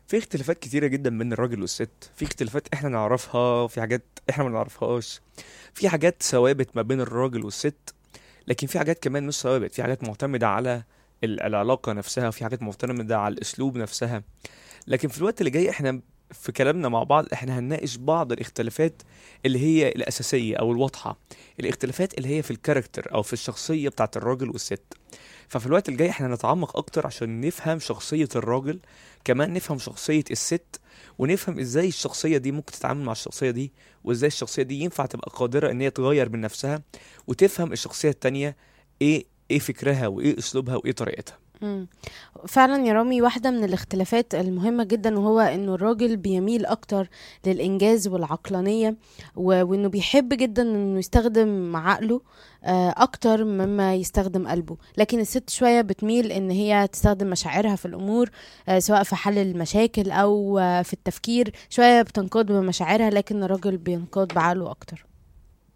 في اختلافات كتيرة جدا بين الراجل والست، في اختلافات احنا نعرفها، في حاجات احنا ما نعرفهاش، في حاجات ثوابت ما بين الراجل والست، لكن في حاجات كمان مش ثوابت، في حاجات معتمدة على العلاقة نفسها، وفي حاجات معتمدة على الأسلوب نفسها. لكن في الوقت اللي جاي احنا في كلامنا مع بعض احنا هنناقش بعض الاختلافات اللي هي الأساسية أو الواضحة، الاختلافات اللي هي في الكاركتر أو في الشخصية بتاعت الراجل والست. ففي الوقت الجاي احنا هنتعمق أكتر عشان نفهم شخصية الراجل، كمان نفهم شخصية الست، ونفهم ازاي الشخصية دي ممكن تتعامل مع الشخصية دي، وازاي الشخصية دي ينفع تبقى قادرة ان هي تغير من نفسها وتفهم الشخصية التانية ايه فكرها وايه اسلوبها وايه طريقتها. مم. فعلا يا رامي، واحدة من الاختلافات المهمة جدا وهو انه الراجل بيميل اكتر للانجاز والعقلانية، وانه بيحب جدا انه يستخدم عقله اكتر مما يستخدم قلبه. لكن الست شوية بتميل ان هي تستخدم مشاعرها في الامور، سواء في حل المشاكل او في التفكير. شوية بتنقاد بمشاعرها، لكن الراجل بينقاد بعقله اكتر.